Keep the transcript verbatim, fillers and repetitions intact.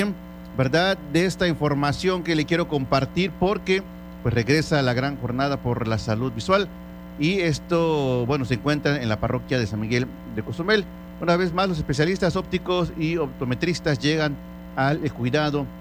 ¿verdad? De esta información que le quiero compartir porque pues regresa la gran jornada por la salud visual y esto, bueno, se encuentra en la parroquia de San Miguel de Cozumel. Una vez más, los especialistas ópticos y optometristas llegan al cuidado